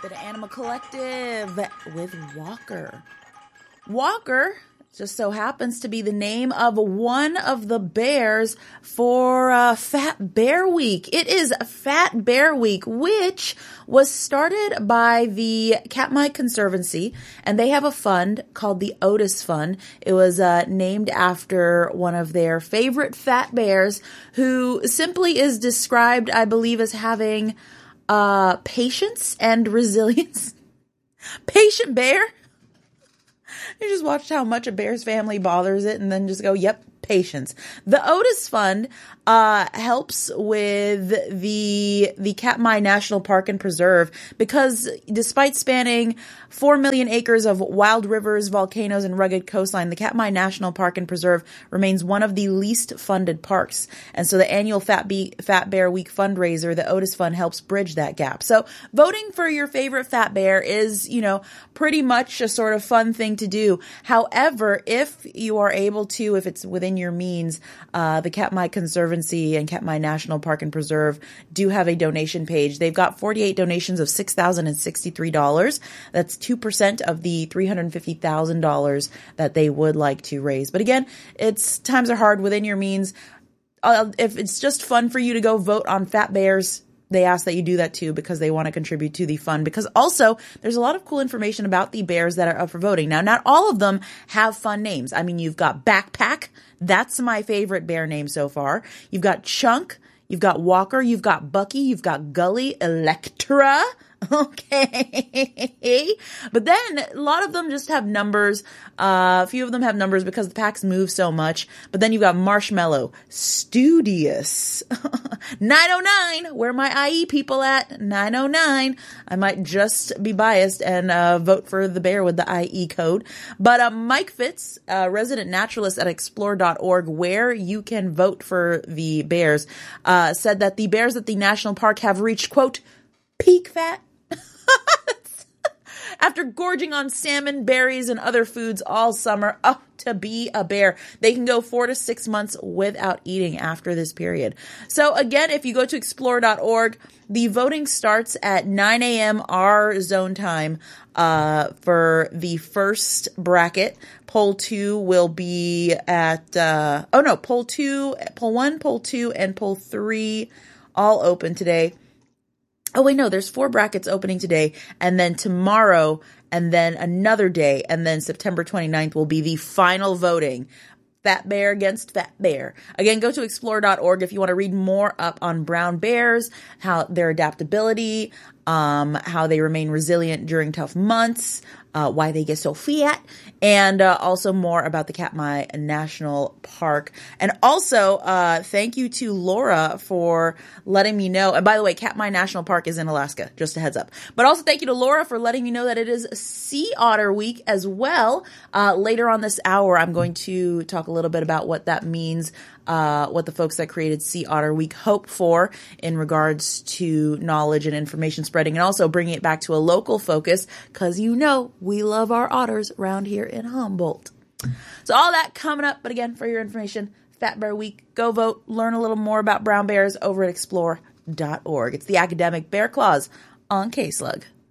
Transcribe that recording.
The Animal Collective with Walker. Walker just so happens to be the name of one of the bears for Fat Bear Week. It is Fat Bear Week, which was started by the Katmai Conservancy, and they have a fund called the Otis Fund. It was named after one of their favorite fat bears, who simply is described, I believe, as having patience and resilience. Patient bear. You just watched how much a bear's family bothers it and then just go, yep, patience. The Otis Fund helps with the Katmai National Park and Preserve, because despite spanning 4 million acres of wild rivers, volcanoes, and rugged coastline, the Katmai National Park and Preserve remains one of the least funded parks. And so the annual Fat Bear Week fundraiser, the Otis Fund, helps bridge that gap. So voting for your favorite fat bear is, pretty much a sort of fun thing to do. However, if you are able to, if it's within your means, the Katmai Conservancy and Katmai National Park and Preserve do have a donation page. They've got 48 donations of $6,063. That's 2% of the $350,000 that they would like to raise. But again, times are hard. Within your means. If it's just fun for you to go vote on fat bears, they ask that you do that too, because they want to contribute to the fund. Because also, there's a lot of cool information about the bears that are up for voting. Now, not all of them have fun names. I mean, you've got Backpack. That's my favorite bear name so far. You've got Chunk. You've got Walker. You've got Bucky. You've got Gully, Electra. Okay. But then a lot of them just have numbers. A few of them have numbers because the packs move so much. But then you've got Marshmallow, Studious, 909. Where my IE people at? 909. I might just be biased and vote for the bear with the IE code. But Mike Fitz, resident naturalist at explore.org, where you can vote for the bears, said that the bears at the national park have reached, quote, peak fat. After gorging on salmon, berries, and other foods all summer, to be a bear. They can go 4 to 6 months without eating after this period. So again, if you go to explore.org, the voting starts at 9 a.m. our zone time for the first bracket. Poll 2 will be at, poll 1, poll 2, and poll 3 all open today. Oh, wait, no, there's 4 brackets opening today, and then tomorrow, and then another day, and then September 29th will be the final voting. Fat bear against fat bear. Again, go to explore.org if you want to read more up on brown bears, how their adaptability, how they remain resilient during tough months, why they get so fat, and also more about the Katmai National Park. And also, thank you to Laura for letting me know. And by the way, Katmai National Park is in Alaska, just a heads up. But also thank you to Laura for letting me know that it is Sea Otter Week as well. Later on this hour, I'm going to talk a little bit about what that means, what the folks that created Sea Otter Week hope for in regards to knowledge and information spreading, and also bringing it back to a local focus, because we love our otters around here in Humboldt. So all that coming up, but again, for your information, Fat Bear Week, go vote, learn a little more about brown bears over at explore.org. It's the Academic Bear Claws on K-Slug.